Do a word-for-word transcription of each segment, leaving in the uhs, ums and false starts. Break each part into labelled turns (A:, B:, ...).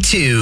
A: ninety-two.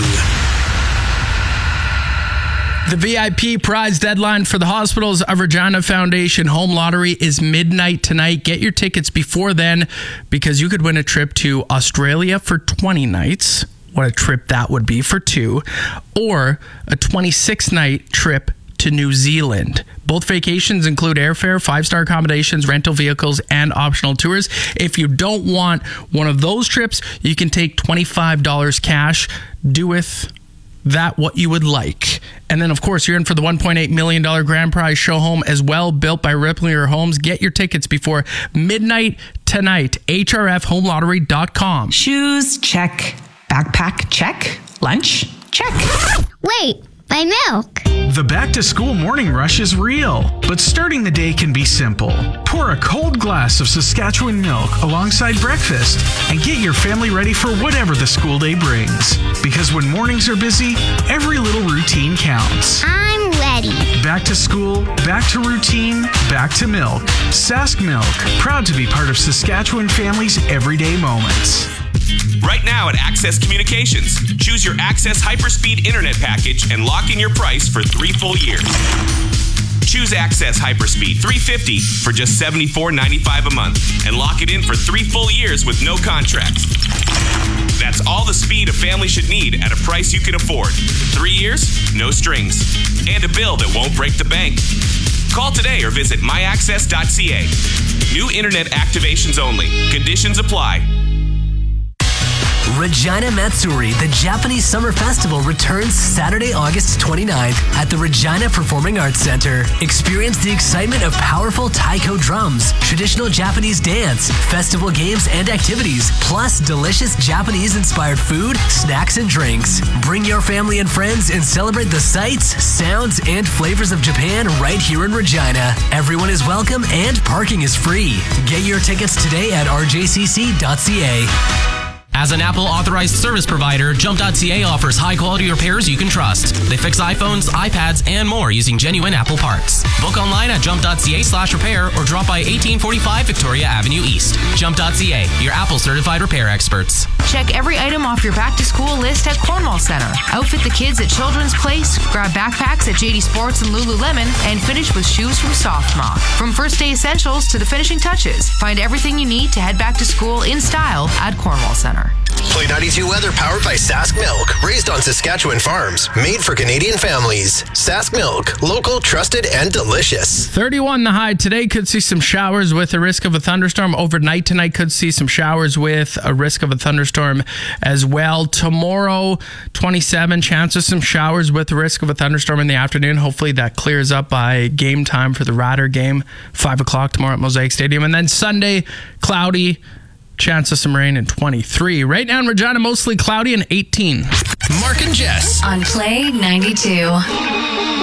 B: The V I P prize deadline for the Hospitals of Regina Foundation Home Lottery is midnight tonight. Get your tickets before then because you could win a trip to Australia for twenty nights. What a trip that would be for two. Or a twenty-six night trip to New Zealand. Both vacations include airfare, five-star accommodations, rental vehicles, and optional tours. If you don't want one of those trips, you can take twenty-five dollars cash. Do with that what you would like. And then, of course, you're in for the one point eight million dollars grand prize show home as well, built by Riplinger Homes. Get your tickets before midnight tonight. H R F home lottery dot com.
C: Shoes, check. Backpack, check. Lunch, check.
D: Wait, my milk.
E: The back-to-school morning rush is real, but starting the day can be simple. Pour a cold glass of Saskatchewan milk alongside breakfast and get your family ready for whatever the school day brings. Because when mornings are busy, every little routine counts.
D: I'm ready.
E: Back to school, back to routine, back to milk. Sask Milk, proud to be part of Saskatchewan families' everyday moments.
F: Right now at Access Communications, choose your Access Hyperspeed Internet package and lock in your price for three full years. Choose Access Hyperspeed three fifty for just seventy-four ninety-five a month and lock it in for three full years with no contract. That's all the speed a family should need at a price you can afford. Three years, no strings, and a bill that won't break the bank. Call today or visit my access dot c a. New internet activations only. Conditions apply.
A: Regina Matsuri, the Japanese Summer Festival, returns Saturday, August twenty-ninth at the Regina Performing Arts Center. Experience the excitement of powerful taiko drums, traditional Japanese dance, festival games and activities, plus delicious Japanese-inspired food, snacks, and drinks. Bring your family and friends and celebrate the sights, sounds, and flavors of Japan right here in Regina. Everyone is welcome and parking is free. Get your tickets today at r j c c dot c a.
G: As an Apple authorized service provider, Jump dot c a offers high quality repairs you can trust. They fix iPhones, iPads, and more using genuine Apple parts. Book online at jump dot c a slash repair or drop by eighteen forty-five Victoria Avenue East. Jump dot c a, your Apple certified repair experts.
C: Check every item off your back to school list at Cornwall Center. Outfit the kids at Children's Place, grab backpacks at J D Sports and Lululemon, and finish with shoes from Softmock. From first day essentials to the finishing touches, find everything you need to head back to school in style at Cornwall Center.
H: Play ninety-two weather powered by Sask Milk, raised on Saskatchewan farms, made for Canadian families. Sask Milk, local, trusted, and delicious.
B: thirty-one the high today. Could see some showers with a risk of a thunderstorm. Overnight tonight could see some showers with a risk of a thunderstorm as well. Tomorrow, twenty-seven, chance of some showers with a risk of a thunderstorm in the afternoon. Hopefully that clears up by game time for the Ratter game, five o'clock tomorrow at Mosaic Stadium. And then Sunday, cloudy. Chance of some rain in twenty-three. Right now in Regina, mostly cloudy and eighteen.
A: Mark and Jess
I: on Play ninety-two.